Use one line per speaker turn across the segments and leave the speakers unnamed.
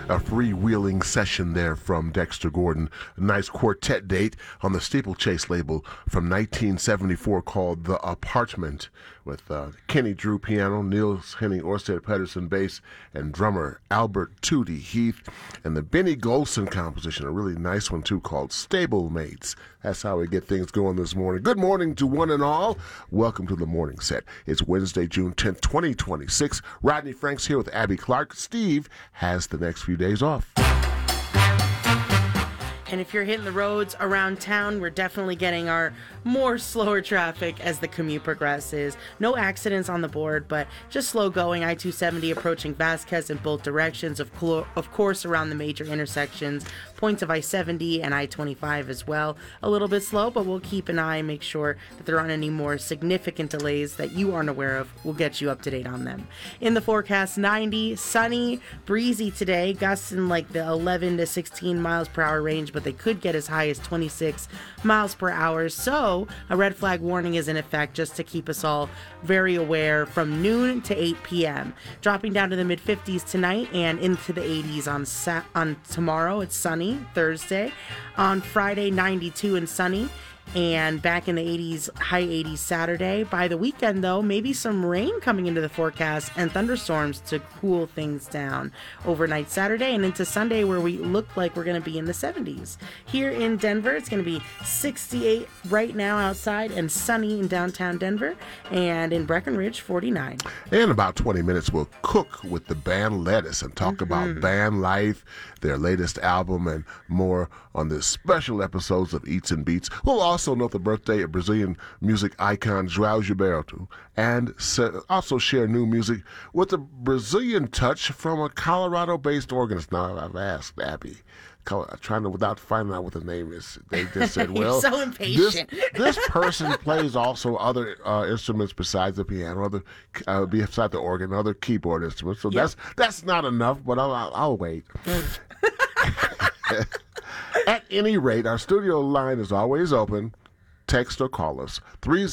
A freewheeling session there from Dexter Gordon. A nice quartet date on the Steeplechase label from 1974 called The Apartment, with Kenny Drew piano, Niels Henning Orsted Pedersen bass, and drummer Albert Tootie Heath, and the Benny Golson composition, a really nice one too, called Stablemates. That's how we get things going this morning. Good morning to one and all. Welcome to the morning set. It's Wednesday, June 10th, 2026. Rodney Franks here with Abby Clark. Steve has the next few days off.
And if you're hitting the roads around town, we're definitely getting our more slower traffic as the commute progresses. No accidents on the board, but just slow going. I-270 approaching Vasquez in both directions, of course, around the major intersections. Points of I-70 and I-25 as well. A little bit slow, but we'll keep an eye and make sure that there aren't any more significant delays that you aren't aware of. We'll get you up to date on them. In the forecast, 90, sunny, breezy today. Gusts in like the 11 to 16 miles per hour range, but they could get as high as 26 miles per hour. So a red flag warning is in effect just to keep us all very aware from noon to 8 p.m. Dropping down to the mid-50s tonight and into the 80s on tomorrow. It's sunny. Thursday. On Friday, 92 and sunny. And back in the 80s, high 80s Saturday. By the weekend, though, maybe some rain coming into the forecast and thunderstorms to cool things down overnight Saturday and into Sunday, where we look like we're going to be in the 70s. Here in Denver, it's going to be 68 right now outside and sunny in downtown Denver. And in Breckenridge, 49.
In about 20 minutes, we'll cook with the band Lettuce and talk about band life, their latest album, and more on the special episodes of Eats and Beats. We'll also note the birthday of Brazilian music icon João Gilberto, and also share new music with a Brazilian touch from a Colorado-based organist. Now, I've asked Abby, trying to, without finding out what the name is, they just said, well,
so impatient.
This person plays also other instruments besides the piano, beside the organ, other keyboard instruments. So that's not enough, but I'll wait. At any rate, our studio line is always open. Text or call us,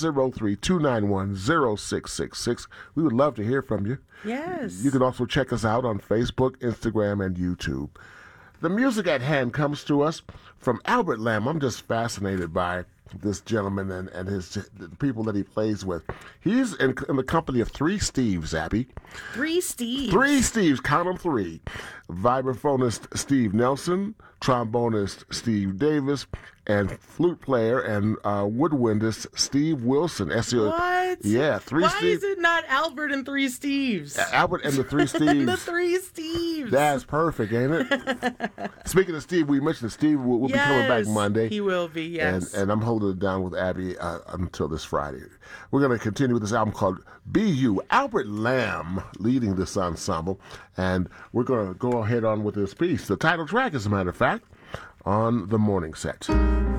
303-291-0666. We would love to hear from you.
Yes.
You can also check us out on Facebook, Instagram, and YouTube. The music at hand comes to us from Albert Lamb. I'm just fascinated by this gentleman and the people that he plays with. He's in the company of three Steves, Abby.
Three Steves.
Three Steves, count them three. Vibraphonist Steve Nelson, trombonist Steve Davis, and flute player and woodwindist Steve Wilson.
What?
Yeah, three Steves.
Why is it not Albert and three Steves?
Albert and the three Steves.
The three Steves.
That's perfect, ain't it? Speaking of Steve, we mentioned that Steve will be coming back Monday.
He will be, yes.
And I'm holding it down with Abby until this Friday. We're going to continue with this album called Be You. Albert Lamb leading this ensemble. And we're going to go ahead on with this piece. The title track, as a matter of fact, on the morning set.